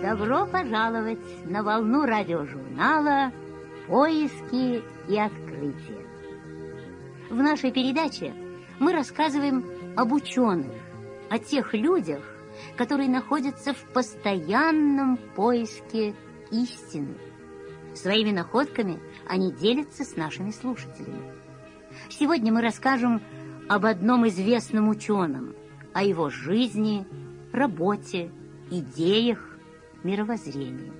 Добро пожаловать на волну радиожурнала «Поиски и открытия». В нашей передаче мы рассказываем об ученых, о тех людях, которые находятся в постоянном поиске истины. Своими находками они делятся с нашими слушателями. Сегодня мы расскажем об одном известном ученом, о его жизни, работе, идеях, мировоззрении.